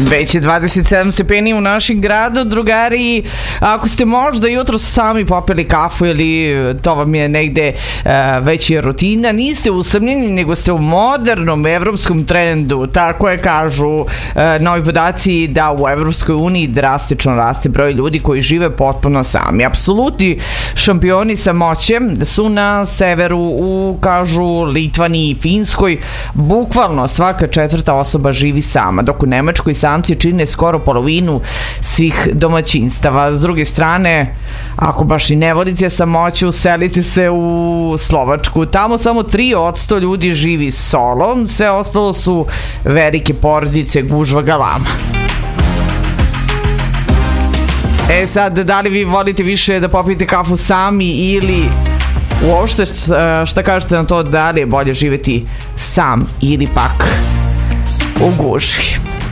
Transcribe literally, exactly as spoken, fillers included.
Već je dvadeset sedam stepeni u našem gradu, drugari. Ako ste možda jutro sami popili kafu ili to vam je negde uh, već je rutina, niste usamljeni, nego ste u modernom evropskom trendu. Tako je, kažu uh, novi podaci da u Evropskoj uniji drastično raste broj ljudi koji žive potpuno sami. Apsolutni šampioni samoće su na severu, u, kažu, Litvaniji i Finskoj. Bukvalno svaka četvrta osoba živi sama, dok u Nemačkoj samci čine skoro polovinu svih domaćinstava. S druge strane, ako baš i ne volite samoću, selite se u Slovačku. Tamo samo tri posto ljudi živi solo, sve ostalo su velike porodice, gužva, galama. E sad, da li vi volite više da popijete kafu sami ili uopšte šta kažete na to, da li je bolje živeti sam ili pak u gužvi?